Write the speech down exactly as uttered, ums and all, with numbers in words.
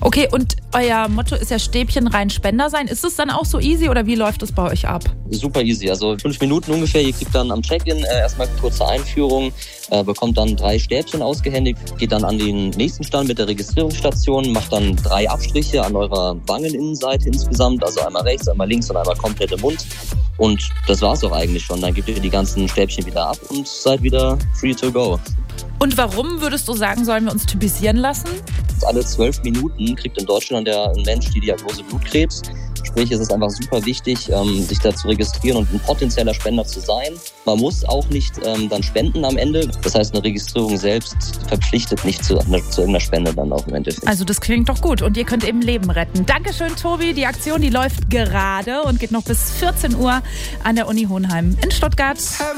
Okay, und euer Motto ist ja Stäbchen rein Spender sein. Ist es dann auch so easy oder wie läuft es bei euch ab? Super easy, also fünf Minuten ungefähr. Ihr kriegt dann am Check-in äh, erstmal kurze Einführung, äh, bekommt dann drei Stäbchen ausgehändigt, geht dann an den nächsten Stand mit der Registrierungsstation, macht dann drei Abstriche an eurer Wangeninnenseite insgesamt, also einmal rechts, einmal links und einmal komplett im Mund. Und das war's auch eigentlich schon. Dann gebt ihr die ganzen Stäbchen wieder ab und seid wieder free to go. Und warum würdest du sagen, sollen wir uns typisieren lassen? Alle zwölf Minuten kriegt in Deutschland der Mensch die Diagnose Blutkrebs. Sprich, es ist einfach super wichtig, ähm, sich da zu registrieren und ein potenzieller Spender zu sein. Man muss auch nicht ähm, dann spenden am Ende. Das heißt, eine Registrierung selbst verpflichtet nicht zu, zu irgendeiner Spende dann auch im Endeffekt. Also das klingt doch gut und ihr könnt eben Leben retten. Dankeschön, Tobi. Die Aktion, die läuft gerade und geht noch bis vierzehn Uhr an der Uni Hohenheim in Stuttgart.